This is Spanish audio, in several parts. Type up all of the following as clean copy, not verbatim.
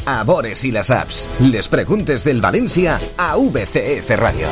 A veure si la saps. Les preguntes del València a VCF Radio.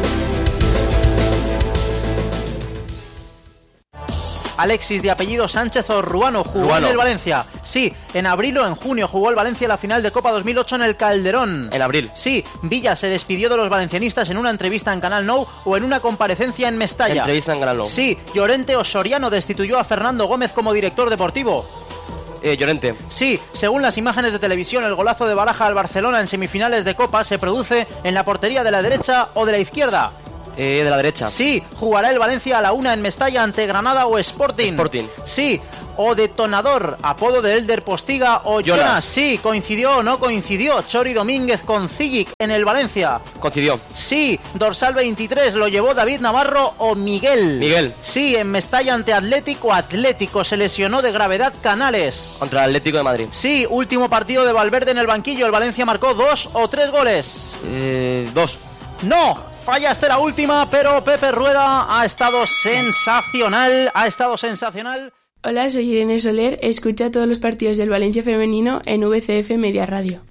Alexis, de apellido Sánchez o Ruano, jugó en el Valencia. Sí, en abril o en junio jugó el Valencia la final de Copa 2008 en el Calderón. En abril. Sí, Villa se despidió de los valencianistas en una entrevista en Canal Nou o en una comparecencia en Mestalla. Entrevista en Canal Nou. Sí, Llorente o Soriano destituyó a Fernando Gómez como director deportivo. Llorente. Sí, según las imágenes de televisión, el golazo de Baraja al Barcelona en semifinales de Copa se produce en la portería de la derecha o de la izquierda. De la derecha. Sí, jugará el Valencia a la 1 en Mestalla ante Granada o Sporting. Sí, o Detonador, apodo de Elder Postiga o Jonas. Sí, coincidió o no coincidió Chori Domínguez con Zillic en el Valencia. Coincidió. Sí, dorsal 23, lo llevó David Navarro o Miguel. Sí, en Mestalla ante Atlético se lesionó de gravedad Canales. Contra el Atlético de Madrid. Sí, último partido de Valverde en el banquillo, el Valencia marcó 2 o 3 goles. 2. No. Fallaste la última, pero Pepe Rueda ha estado sensacional. Hola, soy Irene Soler. Escucha todos los partidos del Valencia femenino en VCF Media Radio.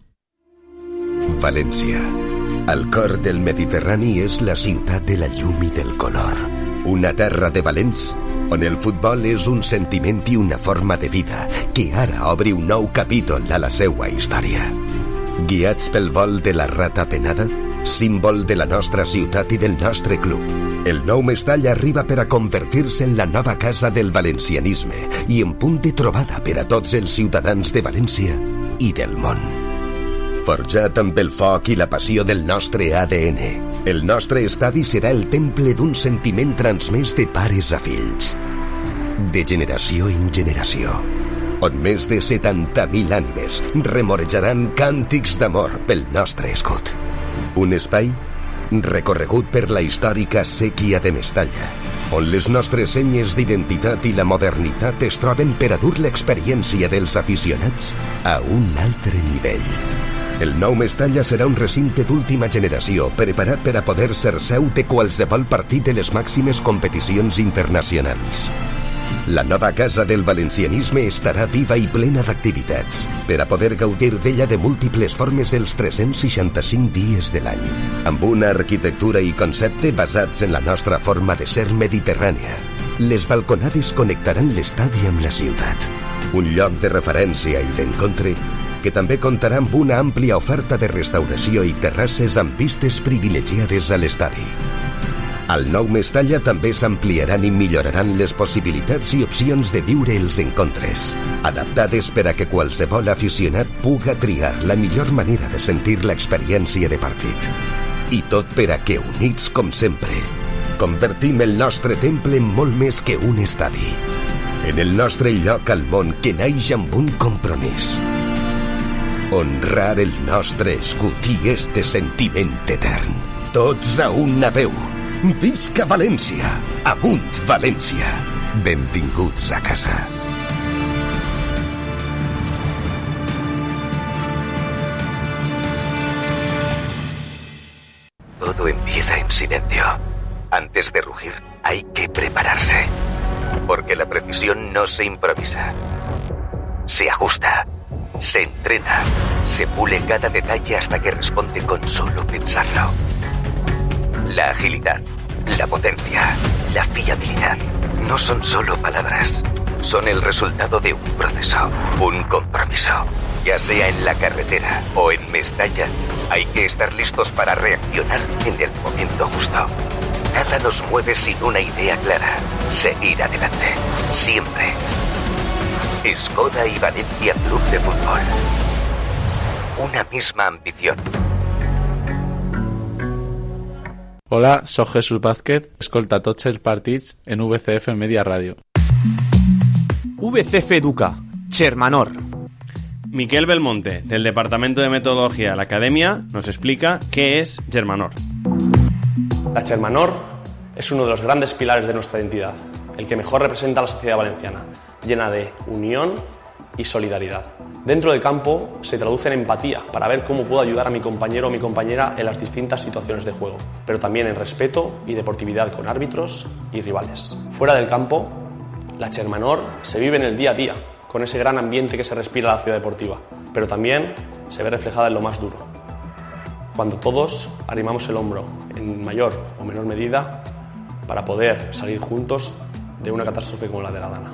València. Al cor del Mediterrani és la ciutat de la llum i del color. Una terra de valents on el futbol és un sentiment i una forma de vida que ara obre un nou capítol a la seua història. Guiats pel vol de la rata penada, símbol de la nostra ciutat i del nostre club, el nou Mestalla arriba per a convertir-se en la nova casa del valencianisme i en punt de trobada per a tots els ciutadans de València i del món. Forjat amb el foc i la passió del nostre ADN, el nostre estadi serà el temple d'un sentiment transmès de pares a fills, de generació en generació, on més de 70.000 ànimes remorejaran càntics d'amor pel nostre escut. Un espai recorregut per la històrica sèquia de Mestalla, on les nostres senyes d'identitat i la modernitat es troben per a dur l'experiència dels aficionats a un altre nivell. El nou Mestalla serà un recinte d'última generació preparat per a poder ser seu de qualsevol partit de les màximes competicions internacionals. La nova casa del valencianisme estarà viva i plena d'activitats per a poder gaudir d'ella de múltiples formes els 365 dies de l'any, amb una arquitectura i concepte basats en la nostra forma de ser mediterrània. Les balconades connectaran l'estadi amb la ciutat, un lloc de referència i d'encontre que també comptarà amb una àmplia oferta de restauració i terrasses amb vistes privilegiades a l'estadi. Al nou Mestalla també s'ampliaran i milloraran les possibilitats i opcions de viure els encontres, adaptades per a que qualsevol aficionat puga triar la millor manera de sentir l'experiència de partit. I tot per a que, units com sempre, convertim el nostre temple en molt més que un estadi, en el nostre lloc al món que naix amb un compromís: honrar el nostre escut i este sentiment etern. Tots a una veu. Visca València! Amunt València! Benvinguts a casa. Todo empieza en silencio. Antes de rugir, hay que prepararse. Porque la precisión no se improvisa. Se ajusta, se entrena, se pule cada detalle hasta que responde con solo pensarlo. La agilidad, la potencia, la fiabilidad no son solo palabras, son el resultado de un proceso, un compromiso. Ya sea en la carretera o en Mestalla, hay que estar listos para reaccionar en el momento justo. Nada nos mueve sin una idea clara: seguir adelante, siempre. Skoda y Valencia Club de Fútbol. Una misma ambición. Hola, soc Jesús Vázquez, escolta tots els partits en VCF Media Radio. VCF Educa, Chermanor. Miquel Belmonte, del Departamento de Metodología de la Academia, nos explica qué es Chermanor. La Chermanor es uno de los grandes pilares de nuestra identidad, el que mejor representa a la sociedad valenciana, llena de unión y solidaridad. Dentro del campo se traduce en empatía para ver cómo puedo ayudar a mi compañero o mi compañera en las distintas situaciones de juego, pero también en respeto y deportividad con árbitros y rivales. Fuera del campo, la Chermanor se vive en el día a día, con ese gran ambiente que se respira en la ciudad deportiva, pero también se ve reflejada en lo más duro, cuando todos arrimamos el hombro en mayor o menor medida para poder salir juntos de una catástrofe como la de la Dana.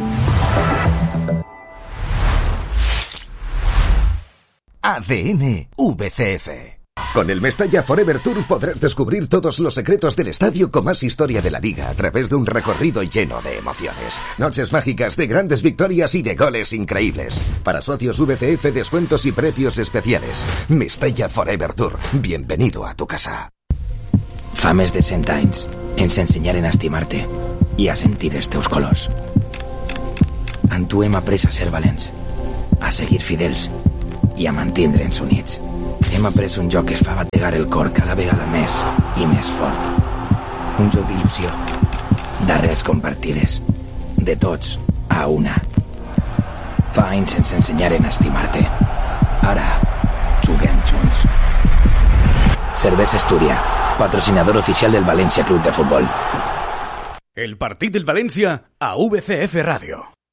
ADN VCF. Con el Mestalla Forever Tour podrás descubrir todos los secretos del estadio con más historia de la liga a través de un recorrido lleno de emociones. Noches mágicas de grandes victorias y de goles increíbles. Para socios VCF, descuentos y precios especiales. Mestalla Forever Tour. Bienvenido a tu casa. Fa més de 100 anys ens ensenyaren a estimar-te i a sentir els teus colors. En tu hem après a ser valents, a seguir fidels i a mantindre'ns units. Hem après un joc que es fa bategar el cor cada vegada més i més fort. Un joc d'il·lusió, d'arrels compartides, de tots a una. Fa anys ens ensenyaren a estimar-te. Ara juguem junts. Cervesa Astúria, patrocinador oficial del València Club de Futbol. El partit del València a VCF Ràdio.